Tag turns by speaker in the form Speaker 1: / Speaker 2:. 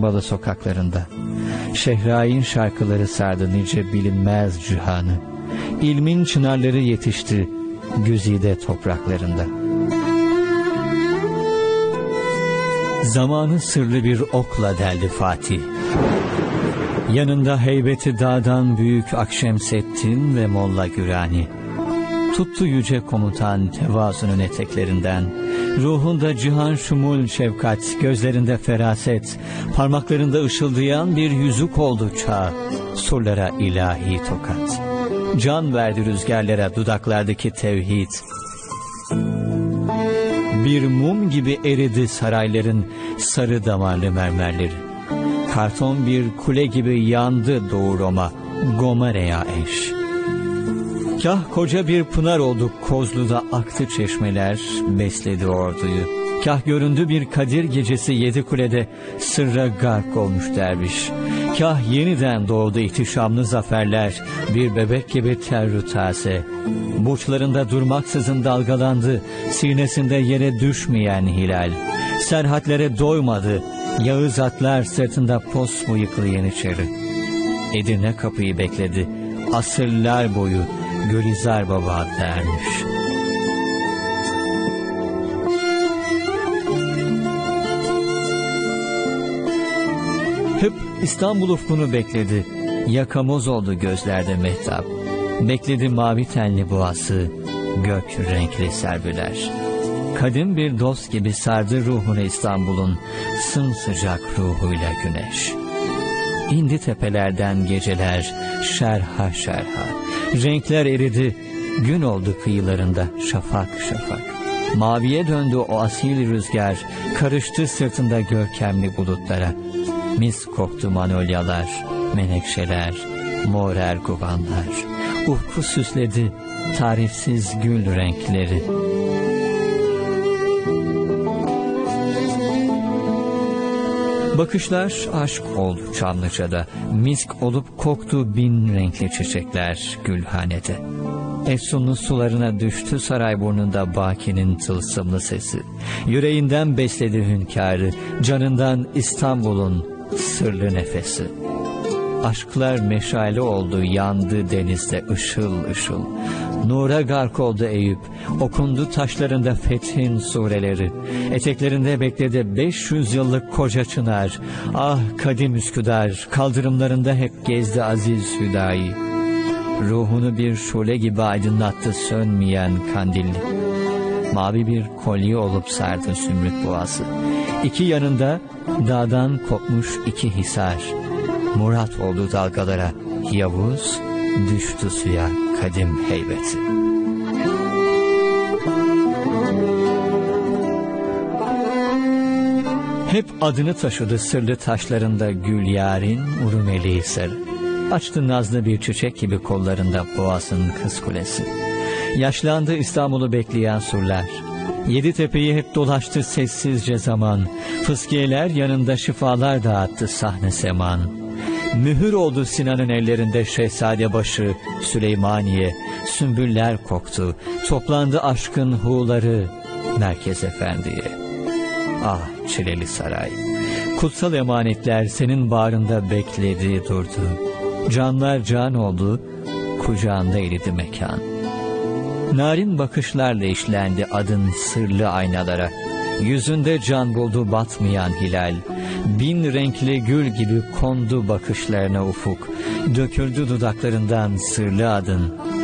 Speaker 1: kasırbalı sokaklarında. Şehrain şarkıları sardı nice bilinmez cihanı. İlmin çınarları yetişti güzide topraklarında. Zamanı sırlı bir okla deldi Fatih. Yanında heybeti dağdan büyük Akşemseddin ve Molla Gürani. Tuttu yüce komutan tevazunun eteklerinden. Ruhunda cihan şumul şefkat, gözlerinde feraset, parmaklarında ışıldayan bir yüzük oldu çağ, surlara ilahi tokat. Can verdi rüzgarlara dudaklardaki tevhid. Bir mum gibi eridi sarayların sarı damarlı mermerleri. Karton bir kule gibi yandı Doğu Roma, Gomera'ya eş. Kah koca bir pınar oldu Kozlu'da aktı çeşmeler, besledi orduyu. Kah göründü bir Kadir gecesi Yedikule'de sırra gark olmuş derviş. Kah yeniden doğdu ihtişamlı zaferler, bir bebek gibi terrü taze. Burçlarında durmaksızın dalgalandı, sinesinde yere düşmeyen hilal. Serhatlere doymadı, Yağız atlar sırtında pos bıyıklı Yeniçeri. Edirne kapıyı bekledi, asırlar boyu Gülizar Baba dermiş. Hep İstanbul ufkunu bekledi, yakamoz oldu gözlerde mehtap. Bekledi mavi tenli boğası, gök renkli serbiler. Kadim bir dost gibi sardı ruhunu İstanbul'un, sımsıcak ruhuyla güneş. İndi tepelerden geceler, şerha şerha. Renkler eridi, gün oldu kıyılarında şafak şafak. Maviye döndü o asil rüzgar, karıştı sırtında görkemli bulutlara. Mis koktu manolyalar, menekşeler, mor erguvanlar. Ufku süsledi tarifsiz gül renkleri. Bakışlar aşk oldu Çamlıca'da, misk olup koktu bin renkli çiçekler gülhanede. Efsunlu sularına düştü Sarayburnu'nda Baki'nin tılsımlı sesi. Yüreğinden besledi hünkârı, canından İstanbul'un sırlı nefesi. Aşklar meşale oldu, yandı denizde ışıl ışıl. Nura gark oldu Eyüp, okundu taşlarında fethin sureleri. Eteklerinde bekledi 500 yıllık koca çınar. Ah kadim Üsküdar, kaldırımlarında hep gezdi aziz Hüdayi. Ruhunu bir şule gibi aydınlattı sönmeyen kandilli. Mavi bir kolye olup sardı Zümrüt Boğazı. İki yanında dağdan kopmuş iki hisar. Murat oldu dalgalara, Yavuz düştü suya kadim heybeti. Hep adını taşıdı sırlı taşlarında Gülyarin Urumeli sarı. Açtı nazlı bir çiçek gibi kollarında Boğaz'ın kız kulesi. Yaşlandı İstanbul'u bekleyen surlar. Yeditepe'yi hep dolaştı sessizce zaman. Fıskiyeler yanında şifalar dağıttı sahne seman. Mühür oldu Sinan'ın ellerinde Şehzadebaşı, Süleymaniye. Sümbüller koktu, toplandı aşkın huğları Merkez Efendi'ye. Ah çileli saray, kutsal emanetler senin bağrında bekledi durdu. Canlar can oldu, kucağında eridi mekan. Narin bakışlarla işlendi adın sırlı aynalara. Yüzünde can buldu batmayan hilal. Bin renkli gül gibi kondu bakışlarına ufuk. Döküldü dudaklarından sırlı adın.